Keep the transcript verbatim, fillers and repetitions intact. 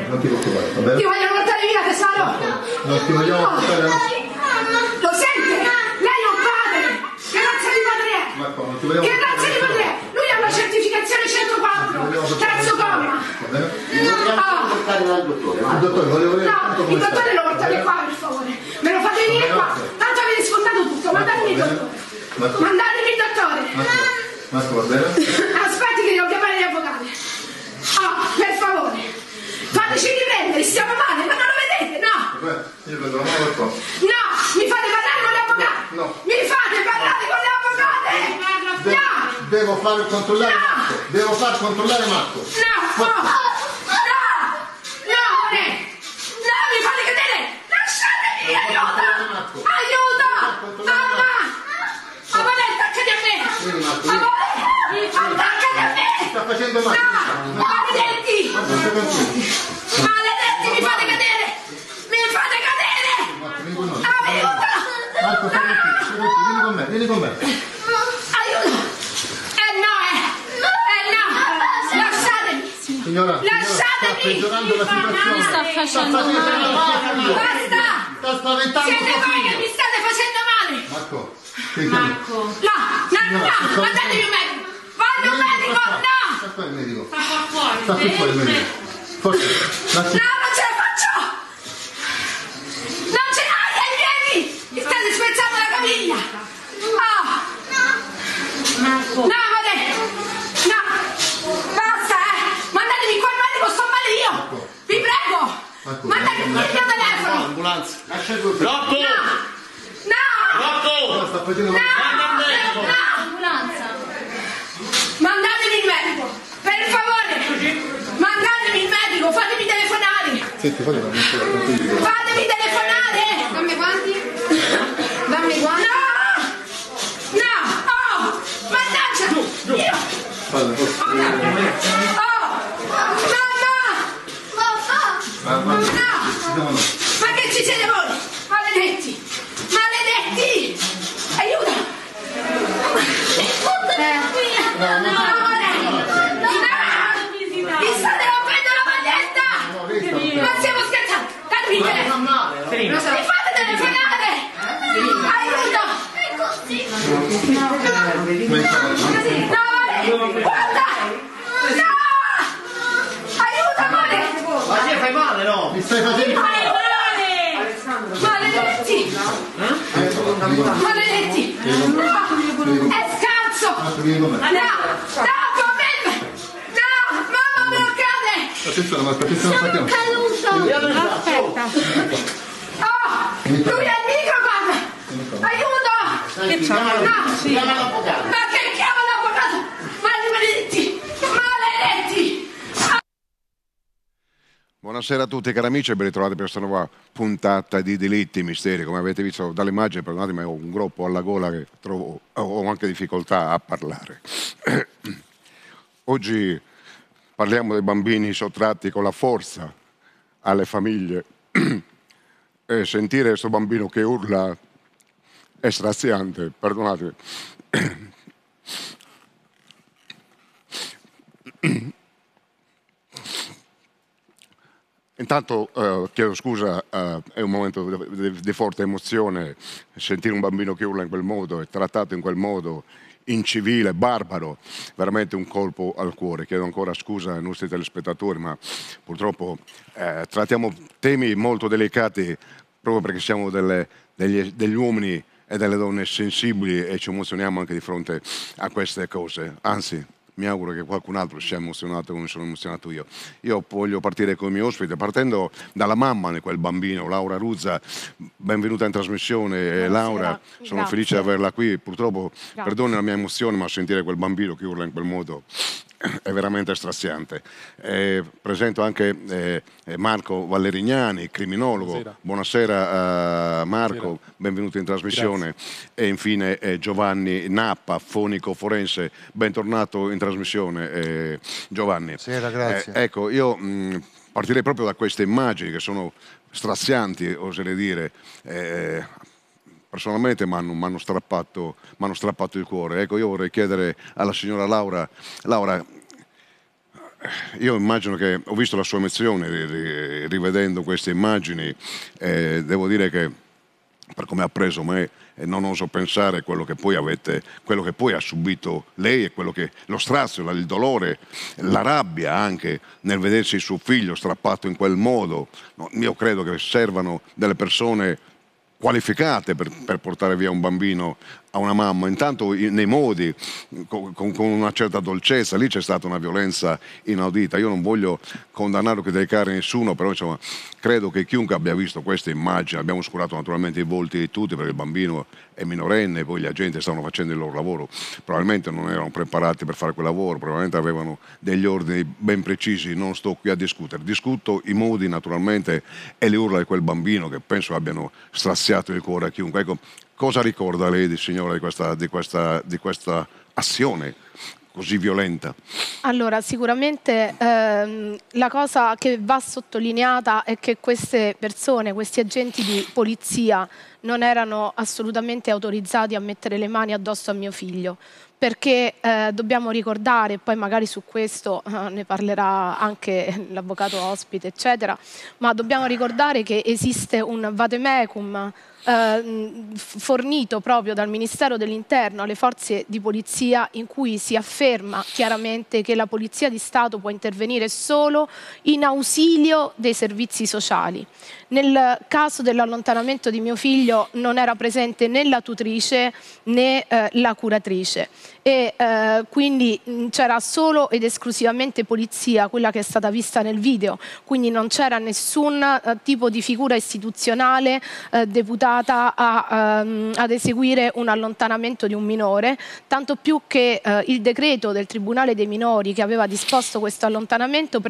non ti preoccupare, va bene? Ti vogliono portare via, tesoro! Non ti vogliamo portare... Lo sente? Lei è un padre! Che razza di padre è? Marco, non ti vogliamo Che razza di padre è? Lui ha una certificazione centoquattro, terzo comma! Va bene? Ah! Il dottore, volevo vedere No, il dottore lo portate qua, per favore! Me lo fate venire qua! Tanto avete scontato tutto, mandatemi il dottore! Mandatemi il dottore! Marco, va bene? Aspetti che devo chiamare gli avvocati! Oh, per favore! Fateci riprendere, stiamo male, ma non lo vedete, no? Vabbè, io prendo la mano qua. No, mi fate parlare con gli avvocati! No. Mi fate parlare con gli avvocati! De No! devo far controllare No. Marco. Devo far controllare Marco. No! No! No! No! No, mi fate cadere! Lasciatemi! Aiuto! Aiuto! Mamma! Amore, attaccati a me! Vieni Marco, vieni. Amore! Attaccati a me! Sta facendo male. No! Maledetti! Maledetti, mi fate cadere! Mi fate cadere! Marco, vieni con noi. Aiuto! Marco, fermi qui, fermi qui, vieni con me, vieni con me. Aiuto! Eh no, eh! Eh no! Lasciatemi! Signora, Lasciatemi! sta peggiorando la situazione. Sta facendo male. Basta! Sta spaventando Siete suo voi che figlio. mi state facendo male! Marco, sei Marco. No! No, no, no! Mandatemi un medico! Voglio un medico! No! Sta qua il medico. Sta qua fuori. Sta qui fuori il medico. Forse, lasci... No, non ce la faccio! Non ce l'hai ai piedi! Mi state spezzando la caviglia! Oh! Marco. No, amore! No! Basta, eh! Mandatemi qua il medico, sto male io! Vi prego! Marco, Mandatemi il mio telefono! Ambulanza. Lascia il gruppo. Rocco! No! Rocco! Sta facendo No! male. No! Ambulanza. Mandatemi il medico! Per favore! Mandatemi il medico! Fatemi telefonare! Senti, fate una misura. Fatemi telefonare! Dammi quanti? Dammi quanti? No! No! Oh! Mannaggia! Io! Falla, forse. Oh! Mamma! Mamma. No! Ma che ci siete voi? Maledetti! Maledetti! Aiuto! Eh. No! No! Mi state rompendo la maglietta! Ma stiamo scherzando! Datemi il telefono! Mi fate telefonare! Aiuto! No! Guarda! No! Aiuto, amore! Ma ti fai male, no? Mi stai facendo male. Maledetti! Maledetti! No! È scalzo! Marco, vieni con me. No! No, fammi! No! Mamma, me lo cade! Attenzione, Marco, attenzione, Sono aspettiamo. caduto. Aspetta. Oh! Lui è il microban! Aiuto! Che c'ha? No! Sì. Chiama l'avvocato. Ma che chiama l'avvocato? Maledetti! Maledetti! Buonasera a tutti cari amici e ben ritrovati per questa nuova puntata di Delitti Misteri. Come avete visto dall'immagine, perdonatemi, ho un groppo alla gola che trovo, ho anche difficoltà a parlare. Oggi parliamo dei bambini sottratti con la forza alle famiglie e sentire questo bambino che urla è straziante, perdonate. Intanto eh, chiedo scusa, eh, è un momento di, di, di forte emozione sentire un bambino che urla in quel modo e trattato in quel modo incivile, barbaro, veramente un colpo al cuore. Chiedo ancora scusa ai nostri telespettatori, ma purtroppo eh, trattiamo temi molto delicati proprio perché siamo delle, degli, degli uomini e delle donne sensibili e ci emozioniamo anche di fronte a queste cose. Anzi, mi auguro che qualcun altro sia emozionato come sono emozionato io. Io voglio partire con il mio ospite, partendo dalla mamma di quel bambino, Laura Ruzza. Benvenuta in trasmissione. Buonasera. Laura, sono Grazie. felice di averla qui. Purtroppo, Grazie. perdoni la mia emozione, ma sentire quel bambino che urla in quel modo è veramente straziante. Eh, presento anche eh, Marco Vallerignani, criminologo. Buonasera, Buonasera uh, Marco, Buonasera. benvenuto in trasmissione. Grazie. E infine eh, Giovanni Nappa, fonico forense. Bentornato in trasmissione eh, Giovanni. Buonasera, grazie. Eh, ecco, io mh, partirei proprio da queste immagini che sono strazianti, oserei dire. Eh, Personalmente mi hanno strappato, strappato il cuore. Ecco, io vorrei chiedere alla signora Laura, Laura, io immagino che ho visto la sua emozione ri- ri- rivedendo queste immagini, eh, devo dire che per come ha preso me, e non oso pensare quello che poi avete, quello che poi ha subito lei e quello che lo strazio, la- il dolore, la rabbia anche nel vedersi suo figlio strappato in quel modo. No, io credo che servano delle persone qualificate per, per portare via un bambino a una mamma, intanto i- nei modi, con, con- con una certa dolcezza. Lì c'è stata una violenza inaudita. Io non voglio condannare o criticare nessuno, però insomma credo che chiunque abbia visto queste immagini, abbiamo oscurato naturalmente i volti di tutti perché il bambino è minorenne, poi gli agenti stavano facendo il loro lavoro, probabilmente non erano preparati per fare quel lavoro, probabilmente avevano degli ordini ben precisi, non sto qui a discutere. Discuto i modi naturalmente e le urla di quel bambino che penso abbiano straziato il cuore a chiunque. Ecco, cosa ricorda lei, di signora, di questa, di questa, di questa azione così violenta? Allora, sicuramente ehm, la cosa che va sottolineata è che queste persone, questi agenti di polizia, non erano assolutamente autorizzati a mettere le mani addosso a mio figlio, perché eh, dobbiamo ricordare, poi magari su questo eh, ne parlerà anche l'avvocato ospite, eccetera, ma dobbiamo ricordare che esiste un vademecum eh, fornito proprio dal Ministero dell'Interno alle forze di polizia, in cui si afferma chiaramente che la Polizia di Stato può intervenire solo in ausilio dei servizi sociali. Nel caso dell'allontanamento di mio figlio non era presente né la tutrice né eh, la curatrice, e eh, quindi c'era solo ed esclusivamente polizia, quella che è stata vista nel video, quindi non c'era nessun eh, tipo di figura istituzionale eh, deputata a, ehm, ad eseguire un allontanamento di un minore, tanto più che eh, il decreto del Tribunale dei minori che aveva disposto questo allontanamento